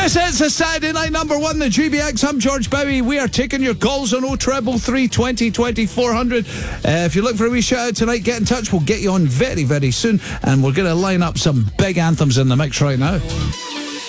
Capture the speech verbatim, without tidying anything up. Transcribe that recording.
This is the Saturday night number one, the G B X. I'm George Bowie. We are taking your calls on oh treble three, twenty, twenty, four hundred. Uh, if you're looking for a wee shout out tonight, get in touch. We'll get you on very, very soon. And we're going to line up some big anthems in the mix right now.